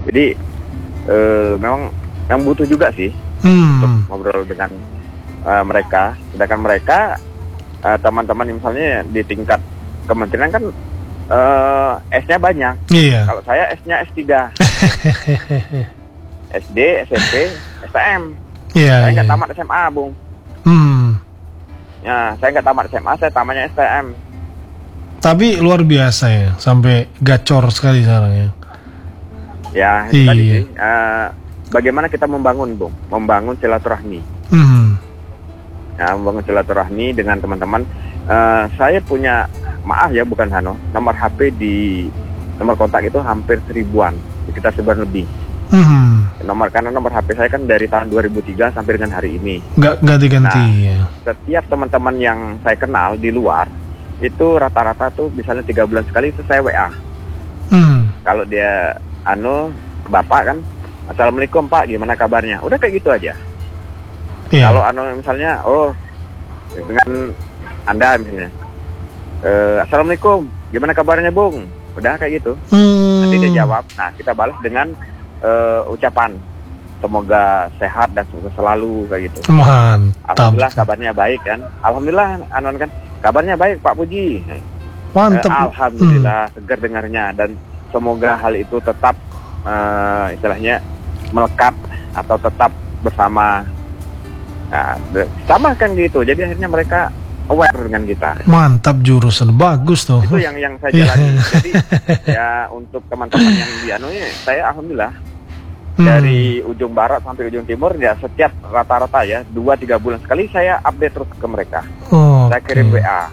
Jadi memang yang butuh juga sih untuk ngobrol dengan mereka. Sedangkan mereka teman-teman misalnya di tingkat kementerian kan S-nya banyak. Iya. Kalau saya S-nya S3. SD, SMP, STM. Iya. Saya nggak tamat SMA, Bung. Ya, saya nggak tamat SMA, saya tamatnya STM. Tapi luar biasa ya, sampai gacor sekali sekarang ya. Ya, itu tadi sih. Bagaimana kita membangun, Bung? Membangun silaturahmi. Ya, membangun silaturahmi dengan teman-teman. Saya punya, maaf ya, bukan Hano, nomor HP di nomor kontak itu hampir 1000-an, sekitar 1000 lebih. Karena nomor HP saya kan dari tahun 2003 sampai dengan hari ini. Nggak ganti-ganti ya. Setiap teman-teman yang saya kenal di luar itu rata-rata tuh misalnya 3 bulan sekali itu saya WA. Kalau dia bapak kan, assalamualaikum Pak, gimana kabarnya? Udah kayak gitu aja. Kalau misalnya, dengan Anda misalnya, assalamualaikum, gimana kabarnya Bung? Udah kayak gitu. Nanti dia jawab. Nah, kita balas dengan ucapan semoga sehat dan sukses selalu kayak gitu. Mantap. Alhamdulillah kabarnya baik kan. Alhamdulillah kan kabarnya baik Pak Puji. Mantap. Alhamdulillah segar dengarnya, dan semoga hal itu tetap istilahnya melekat atau tetap bersama. Nah, sama kan gitu. Jadi akhirnya mereka aware dengan kita. Mantap, jurusan bagus tuh. Itu yang saya jalani. Jadi ya untuk teman-teman yang di saya alhamdulillah dari ujung barat sampai ujung timur ya, setiap rata-rata ya 2-3 bulan sekali saya update terus ke mereka. Saya kirim WA.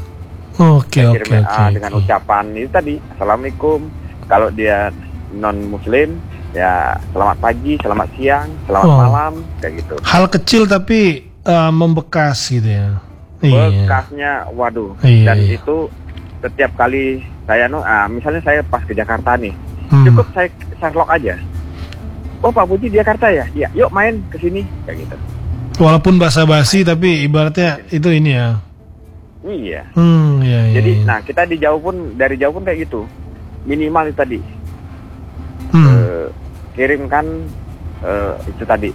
Kirim WA dengan ucapan itu tadi, assalamualaikum. Kalau dia non muslim ya selamat pagi, selamat siang, selamat malam kayak gitu. Hal kecil tapi membekas gitu ya. Bekasnya waduh. Dan itu setiap kali saya misalnya saya pas ke Jakarta nih, cukup saya Sherlock aja. Oh Pak Puji di Jakarta ya? Iya, yuk main ke sini kayak gitu. Walaupun basa-basi tapi ibaratnya itu ini ya. Iya. Iya. Jadi kita dari jauh pun kayak gitu. Minimal itu tadi. Kirimkan itu tadi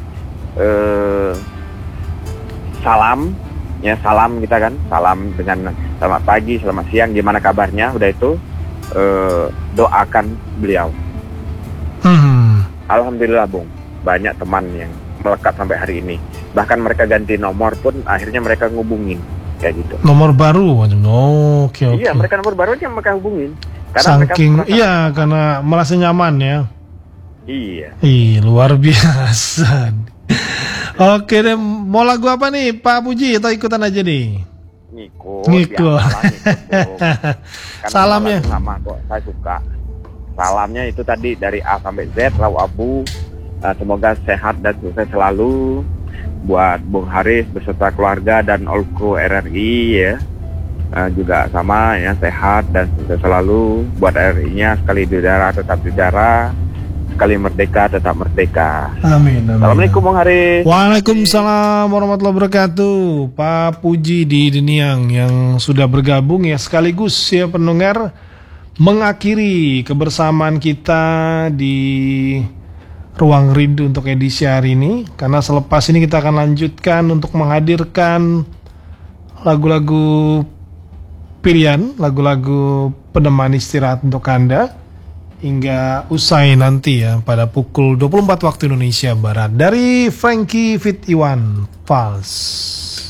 salam kita kan, salam dengan selamat pagi, selamat siang, gimana kabarnya, udah itu doakan beliau. Alhamdulillah Bung, banyak teman yang melekat sampai hari ini. Bahkan mereka ganti nomor pun akhirnya mereka ngubungin kayak gitu. Nomor baru, oke. Iya, mereka nomor baru aja mereka hubungin. Karena karena merasa nyaman ya. Iya. Luar biasa. Oke deh, mau lagu apa nih Pak Puji, atau ikutan aja nih? Ngikut. Salamnya sama kok, saya suka. Salamnya itu tadi dari A sampai Z, Lau Abu. Semoga sehat dan sukses selalu buat Bung Haris beserta keluarga dan all kru RRI ya. Juga sama ya, sehat dan sukses selalu buat RRI-nya, sekali di udara tetap di udara, sekali merdeka tetap merdeka. Amin. Assalamualaikum Bung Haris. Waalaikumsalam warahmatullahi wabarakatuh. Pak Puji di Diniang yang sudah bergabung ya, sekaligus ya pendengar mengakhiri kebersamaan kita di Ruang Rindu untuk edisi hari ini, karena selepas ini kita akan lanjutkan untuk menghadirkan lagu-lagu pilihan, lagu-lagu penemani istirahat untuk Anda hingga usai nanti ya pada pukul 24 waktu Indonesia Barat dari Frankie Fit Iwan Fals.